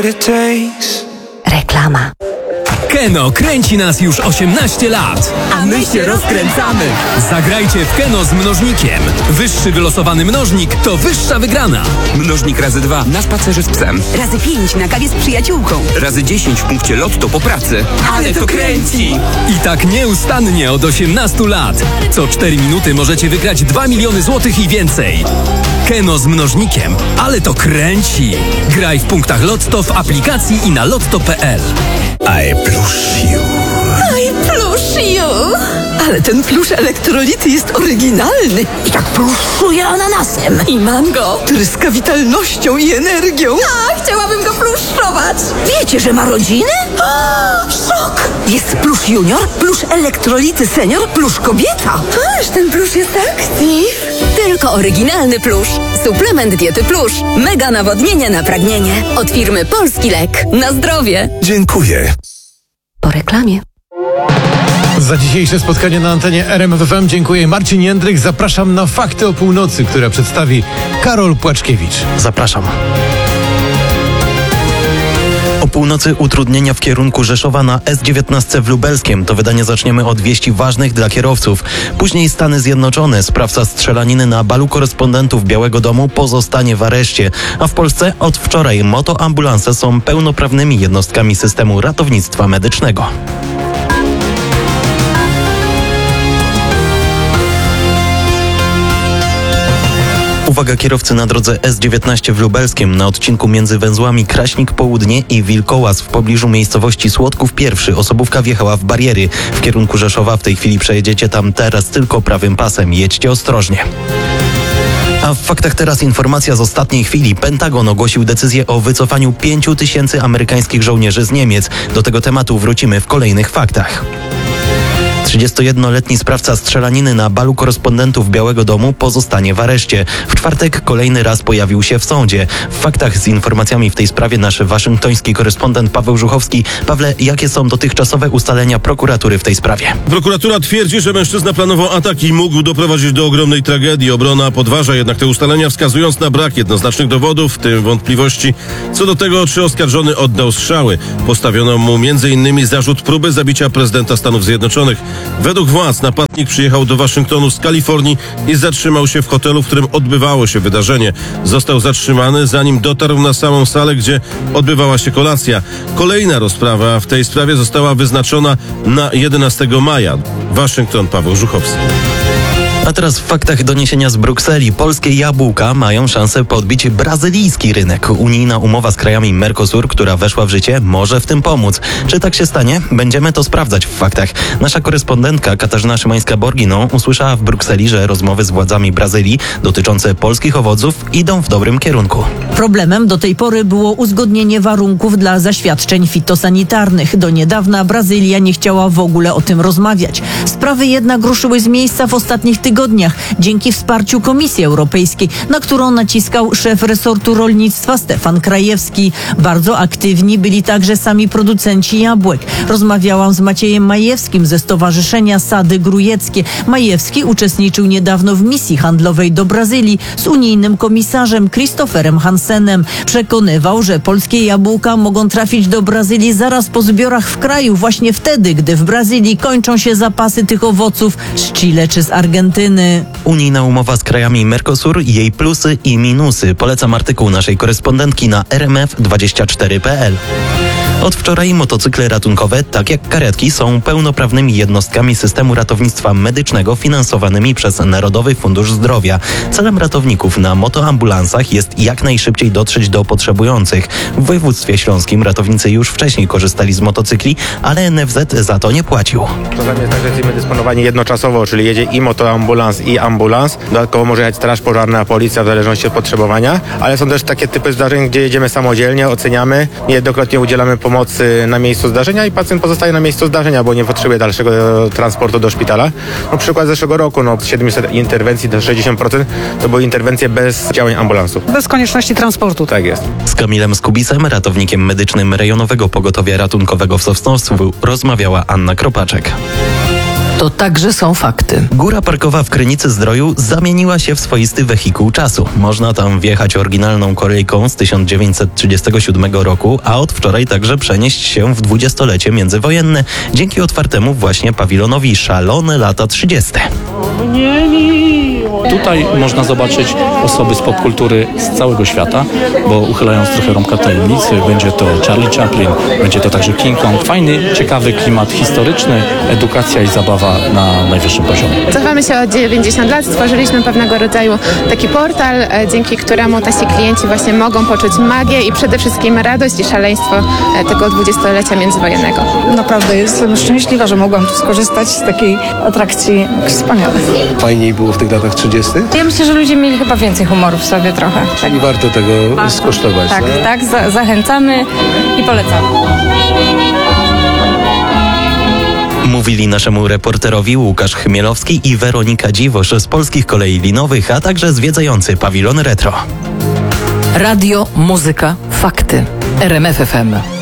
Reklama. Keno kręci nas już 18 lat. A my się rozkręcamy. Zagrajcie w Keno z mnożnikiem. Wyższy wylosowany mnożnik to wyższa wygrana. Mnożnik razy 2 na spacerze z psem. Razy 5 na kawie z przyjaciółką. Razy 10 w punkcie Lotto po pracy. Ale to kręci! I tak nieustannie od 18 lat. Co 4 minuty możecie wygrać 2 miliony złotych i więcej. Keno z mnożnikiem. Ale to kręci. Graj w punktach Lotto w aplikacji i na lotto.pl. I plush you. Ale ten plusz elektrolity jest oryginalny i tak pluszuje ananasem. I mam go. Tryska witalnością i energią. A, chciałabym go pluszować. Wiecie, że ma rodziny? Szok! Jest plusz junior, plusz elektrolity senior, plusz kobieta. Aż ten plusz jest aktyw. Tylko oryginalny plusz. Suplement diety plusz. Mega nawodnienie na pragnienie. Od firmy Polski Lek. Na zdrowie. Dziękuję. Po reklamie. Za dzisiejsze spotkanie na antenie RMF FM dziękuję. Marcin Jędryk. Zapraszam na Fakty o północy, które przedstawi Karol Płaczkiewicz. Zapraszam. O północy utrudnienia w kierunku Rzeszowa na S19 w Lubelskiem. To wydanie zaczniemy od wieści ważnych dla kierowców. Później Stany Zjednoczone. Sprawca strzelaniny na balu korespondentów Białego Domu pozostanie w areszcie. A w Polsce od wczoraj motoambulanse są pełnoprawnymi jednostkami systemu ratownictwa medycznego. Uwaga kierowcy na drodze S19 w Lubelskiem na odcinku między węzłami Kraśnik Południe i Wilkołaz w pobliżu miejscowości Słodków I osobówka wjechała w bariery. W kierunku Rzeszowa w tej chwili przejedziecie tam teraz tylko prawym pasem. Jedźcie ostrożnie. A w faktach teraz informacja z ostatniej chwili. Pentagon ogłosił decyzję o wycofaniu 5000 amerykańskich żołnierzy z Niemiec. Do tego tematu wrócimy w kolejnych faktach. 31-letni sprawca strzelaniny na balu korespondentów Białego Domu pozostanie w areszcie. W czwartek kolejny raz pojawił się w sądzie. W faktach z informacjami w tej sprawie nasz waszyngtoński korespondent Paweł Żuchowski. Pawle, jakie są dotychczasowe ustalenia prokuratury w tej sprawie? Prokuratura twierdzi, że mężczyzna planował atak i mógł doprowadzić do ogromnej tragedii. Obrona podważa jednak te ustalenia, wskazując na brak jednoznacznych dowodów, w tym wątpliwości co do tego, czy oskarżony oddał strzały. Postawiono mu m.in. zarzut próby zabicia prezydenta Stanów Zjednoczonych. Według władz napastnik przyjechał do Waszyngtonu z Kalifornii i zatrzymał się w hotelu, w którym odbywało się wydarzenie. Został zatrzymany, zanim dotarł na samą salę, gdzie odbywała się kolacja. Kolejna rozprawa w tej sprawie została wyznaczona na 11 maja. Waszyngton, Paweł Żuchowski. A teraz w faktach doniesienia z Brukseli. Polskie jabłka mają szansę podbić brazylijski rynek. Unijna umowa z krajami Mercosur, która weszła w życie, może w tym pomóc. Czy tak się stanie? Będziemy to sprawdzać w faktach. Nasza korespondentka Katarzyna Szymańska-Borginą usłyszała w Brukseli, że rozmowy z władzami Brazylii dotyczące polskich owoców idą w dobrym kierunku. Problemem do tej pory było uzgodnienie warunków dla zaświadczeń fitosanitarnych. Do niedawna Brazylia nie chciała w ogóle o tym rozmawiać. Sprawy jednak ruszyły z miejsca w ostatnich tygodniach dzięki wsparciu Komisji Europejskiej, na którą naciskał szef resortu rolnictwa Stefan Krajewski. Bardzo aktywni byli także sami producenci jabłek. Rozmawiałam z Maciejem Majewskim ze Stowarzyszenia Sady Grujeckie. Majewski uczestniczył niedawno w misji handlowej do Brazylii z unijnym komisarzem Christopherem Hansenem. Przekonywał, że polskie jabłka mogą trafić do Brazylii zaraz po zbiorach w kraju, właśnie wtedy, gdy w Brazylii kończą się zapasy tych owoców z Chile czy z Argentyny. Unijna umowa z krajami Mercosur, jej plusy i minusy. Polecam artykuł naszej korespondentki na rmf24.pl. Od wczoraj motocykle ratunkowe, tak jak karetki, są pełnoprawnymi jednostkami systemu ratownictwa medycznego finansowanymi przez Narodowy Fundusz Zdrowia. Celem ratowników na motoambulansach jest jak najszybciej dotrzeć do potrzebujących. W województwie śląskim ratownicy już wcześniej korzystali z motocykli, ale NFZ za to nie płacił. Czasami jest tak, że jesteśmy dysponowani jednoczasowo, czyli jedzie i motoambulans, i ambulans. Dodatkowo może jechać straż pożarna, policja w zależności od potrzebowania, ale są też takie typy zdarzeń, gdzie jedziemy samodzielnie, oceniamy, niejednokrotnie udzielamy pomocy na miejscu zdarzenia i pacjent pozostaje na miejscu zdarzenia, bo nie potrzebuje dalszego transportu do szpitala. Przykład zeszłego roku, z 700 interwencji to 60% to były interwencje bez działań ambulansu. Bez konieczności transportu. Tak jest. Z Kamilem Skubisem, ratownikiem medycznym Rejonowego Pogotowia Ratunkowego w Sosnowcu, rozmawiała Anna Kropaczek. To także są fakty. Góra parkowa w Krynicy-Zdroju zamieniła się w swoisty wehikuł czasu. Można tam wjechać oryginalną kolejką z 1937 roku, a od wczoraj także przenieść się w 20-lecie międzywojenne dzięki otwartemu właśnie pawilonowi Szalone lata 30. Tutaj można zobaczyć osoby z popkultury z całego świata, bo uchylając trochę rąbka tajemnicy, będzie to Charlie Chaplin, będzie to także King Kong. Fajny, ciekawy klimat historyczny, edukacja i zabawa na najwyższym poziomie. Cofamy się o 90 lat, stworzyliśmy pewnego rodzaju taki portal, dzięki któremu nasi klienci właśnie mogą poczuć magię i przede wszystkim radość i szaleństwo tego 20-lecia międzywojennego. Naprawdę jestem szczęśliwa, że mogłam tu skorzystać z takiej atrakcji wspaniałej. Fajniej było w tych latach 30? Ja myślę, że ludzie mieli chyba więcej humoru w sobie trochę. Czyli warto tego skosztować. Tak, zachęcamy i polecamy. Mówili naszemu reporterowi Łukasz Chmielowski i Weronika Dziwosz z Polskich Kolei Linowych, a także zwiedzający pawilon retro. Radio, muzyka, fakty. RMF FM.